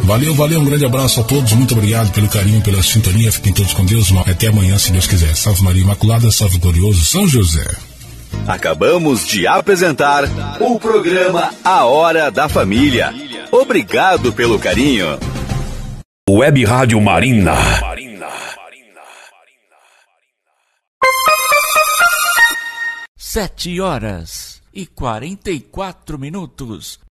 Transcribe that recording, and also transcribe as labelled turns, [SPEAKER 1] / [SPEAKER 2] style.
[SPEAKER 1] Valeu, um grande abraço a todos, muito obrigado pelo carinho, pela sintonia, fiquem todos com Deus, até amanhã se Deus quiser. Salve Maria Imaculada, salve glorioso São José.
[SPEAKER 2] Acabamos de apresentar o programa A Hora da Família. Obrigado pelo carinho.
[SPEAKER 3] Web Rádio Marina.
[SPEAKER 4] 7h44.